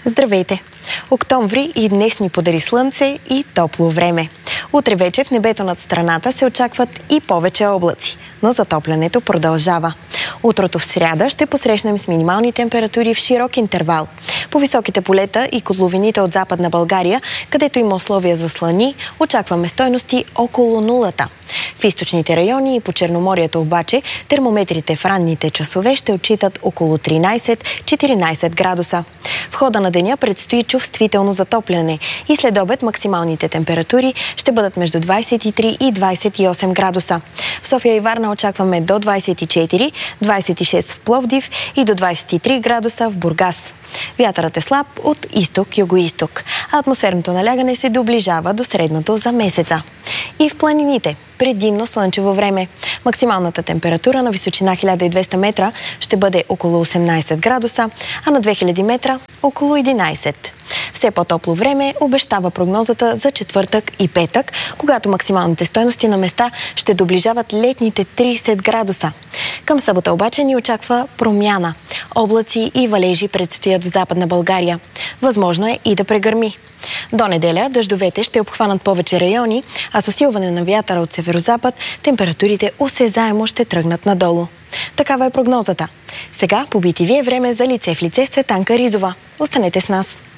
Здравейте! Октомври и днес ни подари слънце и топло време. Утре вече в небето над страната се очакват и повече облаци, но затоплянето продължава. Утрото в сряда ще посрещнем с минимални температури в широк интервал. По високите полета и котловините от Западна България, където има условия за слани, очакваме стойности около нулата. В източните райони и по Черноморието обаче термометрите в ранните часове ще отчитат около 13-14 градуса. В хода на деня предстои чувствително затопляне и след обед максималните температури ще бъдат между 23 и 28 градуса. В София и Варна очакваме до 24, 26 в Пловдив и до 23 градуса в Бургас. Вятърът е слаб от изток-югоизток, а атмосферното налягане се доближава до средното за месеца. И в планините предимно слънчево време. Максималната температура на височина 1200 метра ще бъде около 18 градуса, а на 2000 метра около 11. Все по-топло време обещава прогнозата за четвъртък и петък, когато максималните стойности на места ще доближават летните 30 градуса. Към събота обаче ни очаква промяна. Облаци и валежи предстоят в Западна България. Възможно е и да прегърми. До неделя дъждовете ще обхванат повече райони, а с усилване на вятъра от северозапад температурите осезаемо ще тръгнат надолу. Такава е прогнозата. Сега по BTV е време за лице в лице с Цветанка Ризова. Останете с нас!